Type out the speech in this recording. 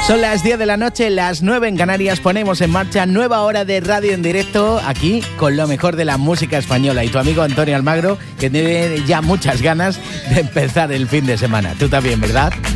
Son las 10 de la noche, las 9 en Canarias. Ponemos en marcha nueva hora de radio en directo aquí con lo mejor de la música española. Y tu amigo Antonio Almagro, que tiene ya muchas ganas de empezar el fin de semana. Tú también, ¿verdad?